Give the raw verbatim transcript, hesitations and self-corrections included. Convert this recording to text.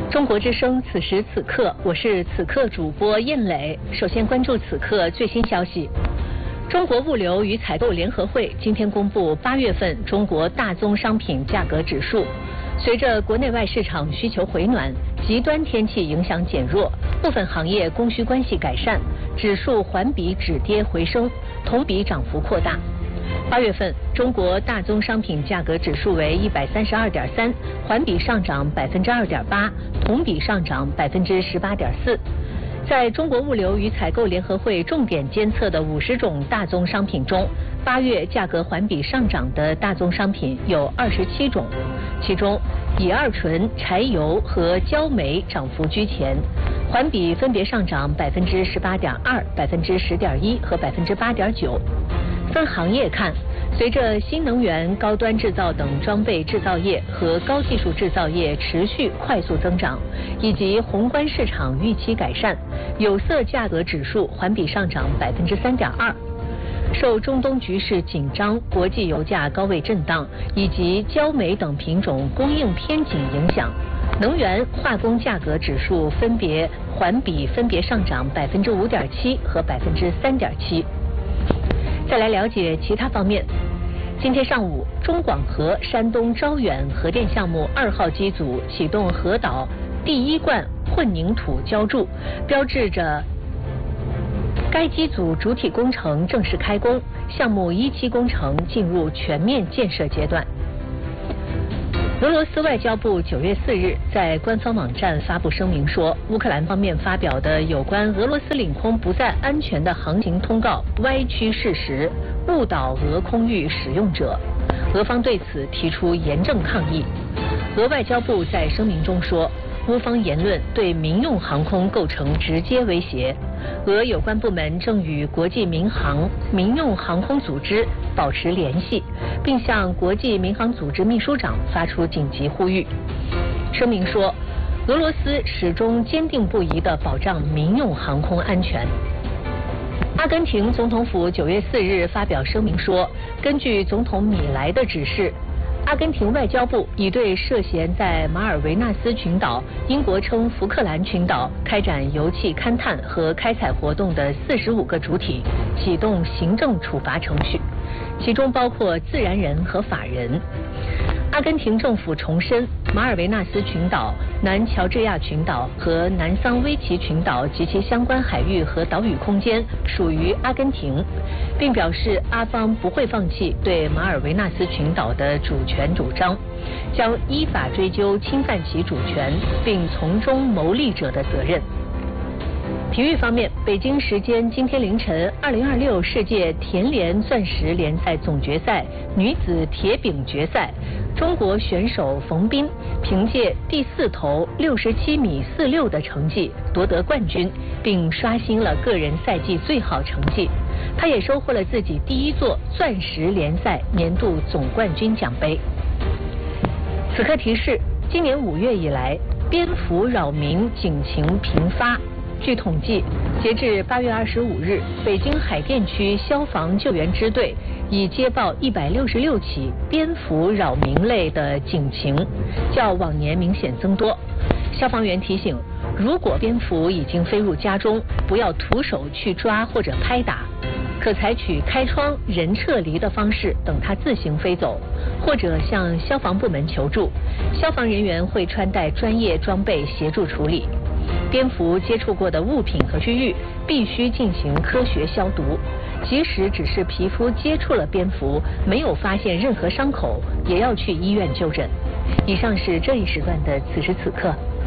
中国之声，此时此刻，我是此刻主播燕磊。首先关注此刻最新消息。中国物流与采购联合会今天公布八月份中国大宗商品价格指数。随着国内外市场需求回暖，极端天气影响减弱，部分行业供需关系改善，指数环比止跌回升，同比涨幅扩大。八月份，中国大宗商品价格指数为一百三十二点三，环比上涨百分之二点八，同比上涨百分之十八点四。在中国物流与采购联合会重点监测的五十种大宗商品中，八月价格环比上涨的大宗商品有二十七种，其中乙二醇、柴油和焦煤涨幅居前，环比分别上涨百分之十八点二、百分之十点一和百分之八点九。分行业看，随着新能源、高端制造等装备制造业和高技术制造业持续快速增长，以及宏观市场预期改善，有色价格指数环比上涨百分之三点二。受中东局势紧张、国际油价高位震荡以及焦煤等品种供应偏紧影响，能源化工价格指数分别环比分别上涨百分之五点七和百分之三点七。再来了解其他方面。今天上午，中广核山东招远核电项目二号机组启动核岛第一罐混凝土浇筑，标志着该机组主体工程正式开工，项目一期工程进入全面建设阶段。俄罗斯外交部九月四日在官方网站发布声明说，乌克兰方面发表的有关俄罗斯领空不再安全的航行通告歪曲事实，误导俄空域使用者，俄方对此提出严正抗议。俄外交部在声明中说，乌方言论对民用航空构成直接威胁，俄有关部门正与国际民航民用航空组织保持联系，并向国际民航组织秘书长发出紧急呼吁。声明说，俄罗斯始终坚定不移地保障民用航空安全。阿根廷总统府九月四日发表声明说，根据总统米莱的指示，阿根廷外交部已对涉嫌在马尔维纳斯群岛（英国称福克兰群岛）开展油气勘探和开采活动的四十五个主体启动行政处罚程序，其中包括自然人和法人。阿根廷政府重申，马尔维纳斯群岛、南乔治亚群岛和南桑威奇群岛及其相关海域和岛屿空间属于阿根廷，并表示阿方不会放弃对马尔维纳斯群岛的主权主张，将依法追究侵犯其主权并从中牟利者的责任。体育方面，北京时间今天凌晨，二零二六世界田联钻石联赛总决赛女子铁饼决赛，中国选手冯彬凭借第四投六十七米四六的成绩夺得冠军，并刷新了个人赛季最好成绩。她也收获了自己第一座钻石联赛年度总冠军奖杯。此刻提示：今年五月以来，蝙蝠扰民警情频发。据统计，截至八月二十五日，北京海淀区消防救援支队已接报一百六十六起蝙蝠扰民类的警情，较往年明显增多。消防员提醒，如果蝙蝠已经飞入家中，不要徒手去抓或者拍打，可采取开窗人撤离的方式等它自行飞走，或者向消防部门求助，消防人员会穿戴专业装备协助处理。蝙蝠接触过的物品和区域必须进行科学消毒，即使只是皮肤接触了蝙蝠，没有发现任何伤口，也要去医院就诊。以上是这一时段的此时此刻。